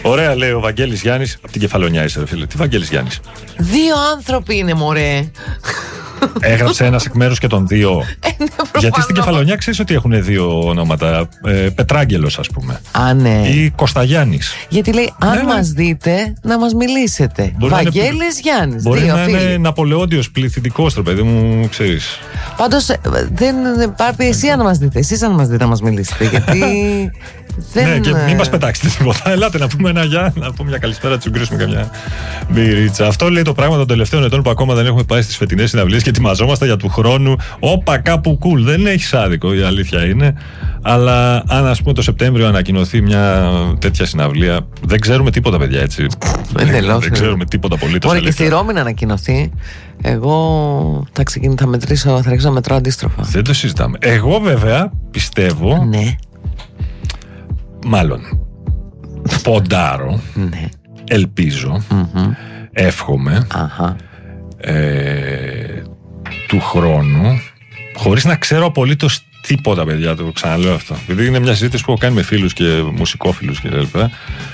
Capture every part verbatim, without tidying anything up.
Ωραία, λέει ο Βαγγέλης Γιάννης. Από την Κεφαλονιά είσαι, ρε φίλε. Τι Βαγγέλης Γιάννης? Δύο άνθρωποι είναι, μωρέ. Έγραψε ένας εκ μέρους και των δύο. Ε, ναι, γιατί στην Κεφαλονιά ξέρεις ότι έχουν δύο ονόματα. Ε, Πετράγγελος, ας πούμε. Α, ναι. Ή Κωσταγιάννης. Γιατί λέει, αν ναι, ναι. μας δείτε, να μας μιλήσετε. Μπορεί Βαγγέλης είναι... Γιάννης. Μπορεί δύο να φίλοι. είναι Ναπολεόντιος πληθυντικός, ρε παιδί μου, ξέρεις. Πάντως δεν πάρτε εσύ αν μας δείτε. Εσείς αν μας δείτε να μας μιλήσετε. Γιατί. Δεν... Ναι, και μην μας πετάξετε τίποτα. Ελάτε να πούμε ένα γεια, να πούμε μια καλησπέρα, τσουγκρίσουμε καμιά μπυρίτσα. Αυτό λέει το πράγμα των τελευταίων ετών που ακόμα δεν έχουμε πάει στις φετινές συναυλίες και ετοιμαζόμαστε για του χρόνου. Όπα, κάπου cool. Δεν έχει άδικο, η αλήθεια είναι. Αλλά αν, ας πούμε, το Σεπτέμβριο ανακοινωθεί μια τέτοια συναυλία, δεν ξέρουμε τίποτα, παιδιά, έτσι. Εντελώς. Δεν ξέρουμε τίποτα απολύτως. Μπορεί και στη Ρώμη να ανακοινωθεί. Εγώ θα ξεκινήσω, θα μετρήσω, θα αρχίσω να μετρώ αντίστροφα. Δεν το συζητάμε. Εγώ, βέβαια, πιστεύω. Ναι. Μάλλον ποντάρω, ναι. ελπίζω, Mm-hmm. εύχομαι Αχα. ε, του χρόνου, χωρίς να ξέρω απολύτως τίποτα, παιδιά, το ξαναλέω αυτό, επειδή είναι μια συζήτηση που έχω κάνει με φίλους και μουσικόφιλους και λοιπά,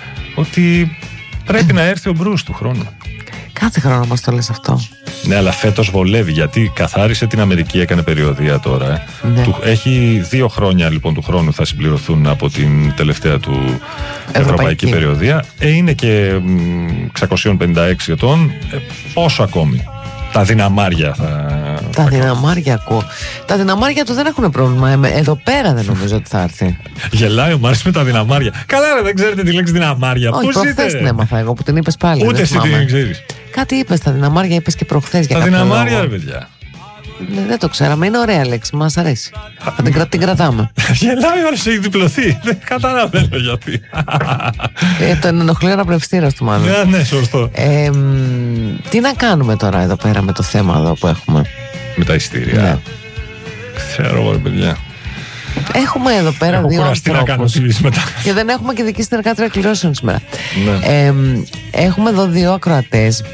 ότι πρέπει να έρθει ο Μπρους του χρόνου. Κάθε χρόνο μας το λες αυτό. Ναι, αλλά φέτος βολεύει, γιατί καθάρισε την Αμερική, έκανε περιοδεία τώρα. Ε. Ναι. Του, έχει δύο χρόνια λοιπόν του χρόνου θα συμπληρωθούν από την τελευταία του ευρωπαϊκή, ευρωπαϊκή περιοδεία. Ε, είναι και εξακόσια πενήντα έξι ετών. Ε, πόσο ακόμη? Τα δυναμάρια θα... Τα θα δυναμάρια ακούω. Τα δυναμάρια του δεν έχουν πρόβλημα. Εδώ πέρα δεν νομίζω ότι θα έρθει. Γελάει ο Μάρης με τα δυναμάρια. Καλά, ρε, δεν ξέρετε τη λέξη δυναμάρια. Όχι, πώς προχθές είτε? την έμαθα εγώ που την είπες πάλι. Ούτε εσύ την ξέρεις. Κάτι είπες τα δυναμάρια, είπες και προχθές για τα κάποιο δυναμάρια, λόγο. ρε παιδιά. Ναι, δεν το ξέραμε. Είναι ωραία λέξη. Μας αρέσει. Θα την, κρα... την κρατάμε. Γελάει όλος, έχει διπλωθεί. Δεν καταλαβαίνω γιατί. ε, τον ενοχλεί ο αναπνευστήρας του μάλλον. Ναι, ναι, σωστό. Ε, τι να κάνουμε τώρα εδώ πέρα με το θέμα εδώ που έχουμε? Με τα ειστήρια. Ναι. Ξέρω εγώ, ρε παιδιά. Έχουμε εδώ πέρα Έχω δύο ανθρώπους και δεν έχουμε και δική συνεργάτρια κληρώσεων σήμερα. Ναι. Ε, έχουμε εδώ δύο ακροατές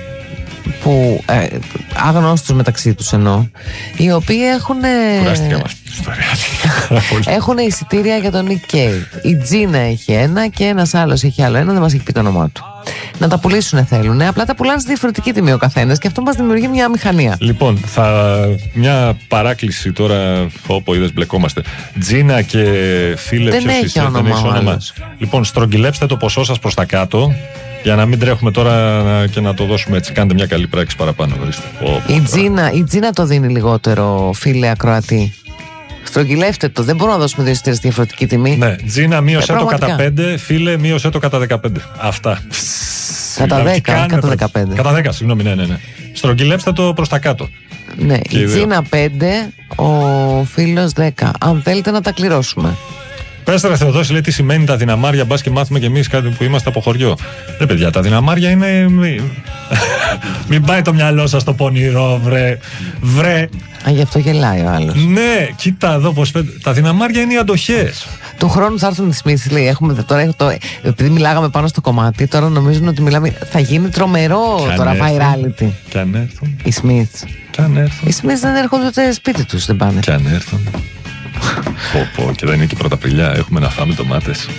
που ε, άγνωστους μεταξύ τους εννοώ, οι οποίοι έχουν κουράστηκα με αυτή την ιστορία. έχουν εισιτήρια για τον Nick Cave. Η Τζίνα έχει ένα και ένας άλλος έχει άλλο ένα, δεν μας έχει πει το όνομά του. Να τα πουλήσουν θέλουν, απλά τα πουλάνε στη διαφορετική τιμή ο καθένας και αυτό μας δημιουργεί μια μηχανία. Λοιπόν, θα μια παράκληση τώρα, όπου είδες μπλεκόμαστε. Τζίνα και φίλε, δεν έχει όνομα, δεν έχει όνομα. Λοιπόν, στρογγυλέψτε το ποσό σας προς τα κάτω, για να μην τρέχουμε τώρα και να το δώσουμε έτσι. Κάντε μια καλή πράξη παραπάνω. Oh, η, Τζίνα, η Τζίνα το δίνει λιγότερο, φίλε ακροατή. Στρογγυλεύτε το, δεν μπορούμε να δώσουμε δύο εισιτήρια στη διαφορετική τιμή. Ναι, Τζίνα μείωσε ε, το κατά πέντε, φίλε μείωσε το κατά δεκαπέντε. Αυτά. Κατά δέκα, κατά δεκαπέντε. Κατά δέκα, συγγνώμη, ναι, ναι, ναι. Στρογγυλέψτε το προς τα κάτω. Ναι, και η Τζίνα πέντε, ο φίλος δέκα. Αν θέλετε να τα κληρώσουμε. Πέστε ρε Θεοδόση, λέει τι σημαίνει τα δυναμάρια, μπας και μάθουμε κι εμείς κάτι που είμαστε από χωριό. Ρε παιδιά, τα δυναμάρια είναι... Μην πάει το μυαλό σας στο πονηρό, βρε. Βρε. Α, γι' αυτό γελάει ο άλλος. Ναι, κοίτα εδώ πως φαίνεται. Τα δυναμάρια είναι οι αντοχές. Του χρόνου θα έρθουν τις Smiths, λέει. Έχουμε, τώρα έχω το, επειδή μιλάγαμε πάνω στο κομμάτι, τώρα νομίζουν ότι μιλάμε. Θα γίνει τρομερό κι τώρα virality. Κι αν έρθουν. Οι Smiths. Κι αν έρθουν. Οι Smiths δεν έρχονται ούτε σπίτι τους, δεν πάνε. Κι αν έρθουν. Πω πω, και δεν είναι και Πρωταπριλιά, έχουμε να φάμε ντομάτες.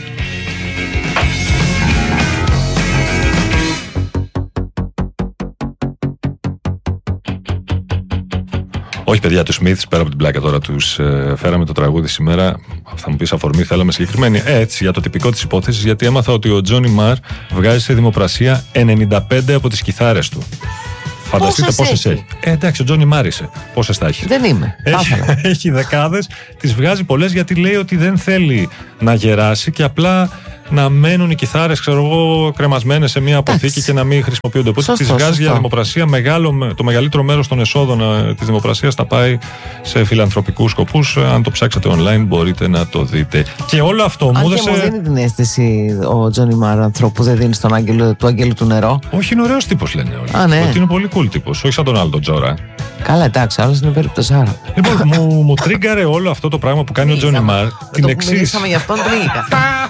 Όχι παιδιά, τους Smiths, πέρα από την πλάκα τώρα, τους ε, φέραμε το τραγούδι σήμερα. Θα μου πεις αφορμή, θέλαμε συγκεκριμένη. Έτσι, για το τυπικό της υπόθεσης, γιατί έμαθα ότι ο Τζόνι Μαρ βγάζει σε δημοπρασία ενενήντα πέντε από τις κιθάρες του. Φανταστείτε πόσες έχει. Ε, εντάξει, ο Τζόνι Μάρισε. Πόσες τα έχει. Δεν είμαι. Έχει, έχει δεκάδες. Τις βγάζει πολλές γιατί λέει ότι δεν θέλει να γεράσει και απλά να μένουν οι κιθάρες, ξέρω εγώ, κρεμασμένες σε μια αποθήκη έτσι, και να μην χρησιμοποιούνται. Οπότε τις βγάζει σωστό. Για δημοπρασία. Μεγάλο, το μεγαλύτερο μέρος των εσόδων της δημοπρασίας θα πάει σε φιλανθρωπικούς σκοπούς. Αν το ψάξετε online μπορείτε να το δείτε. Και όλο αυτό αν μου έδωσε. Μου δίνει την αίσθηση ο Τζόνι Μάρ ανθρώπου που δεν δίνει στον άγγελο του αγγέλου του νερό. Όχι, είναι ωραίος τύπος λένε όλοι. Α, ναι. Ότι είναι πολύ cool τύπος. Όχι σαν τον άλλο τον Τζόρα. Καλά, εντάξει, άλλος είναι περίπτωση άρα. Λοιπόν, μου, μου τρίγκαρε όλο αυτό το πράγμα που κάνει ο Τζόνι Μαρ. Την εξής. Μιλήσαμε για αυτόν τρίγκα.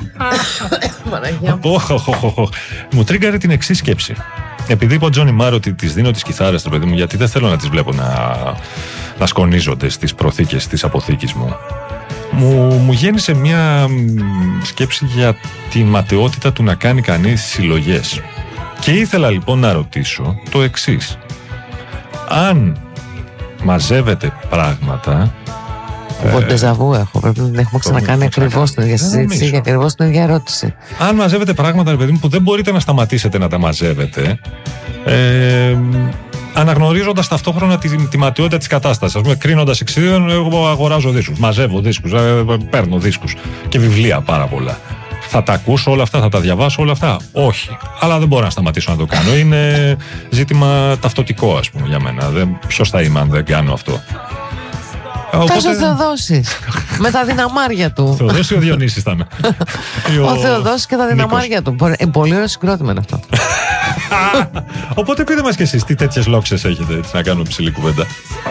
Μου τρίγκαρε την εξής σκέψη. Επειδή είπα ο Τζόνι Μαρ ότι τις δίνω τις κιθάρες του παιδί μου, γιατί δεν θέλω να τις βλέπω να, να σκονίζονται στις προθήκες της αποθήκης μου. μου, μου γέννησε μια σκέψη για τη ματαιότητα του να κάνει κανείς συλλογές. Και ήθελα λοιπόν να ρωτήσω το εξής. Αν μαζεύετε πράγματα... Εγώ ντεζαβού έχω, πρέπει να την έχουμε ξανακάνει ακριβώς την ίδια συζήτηση και ακριβώς την ίδια ερώτηση. Αν μαζεύετε πράγματα, παιδί μου, που δεν μπορείτε να σταματήσετε να τα μαζεύετε, ε, αναγνωρίζοντας ταυτόχρονα τη, τη ματαιότητα της κατάστασης. Ας πούμε, κρίνοντας εξίδων, εγώ αγοράζω δίσκους, μαζεύω δίσκους, ε, παίρνω δίσκους και βιβλία πάρα πολλά. Θα τα ακούσω όλα αυτά, θα τα διαβάσω όλα αυτά? Όχι. Αλλά δεν μπορώ να σταματήσω να το κάνω. Είναι ζήτημα ταυτοτικό, ας πούμε, για μένα. Ποιος θα είμαι αν δεν κάνω αυτό? Οπότε... Κάζω Θεοδόσης με τα δυναμάρια του. Θεοδόσης ή ο Διονύσης ήταν? Ο Θεοδόσης και τα δυναμάρια του. Ε, πολύ ωραίο συγκρότημα είναι αυτό. Οπότε πείτε μας κι εσείς τι τέτοιες λόξες έχετε, έτσι, να κάνουμε ψηλή κουβέντα.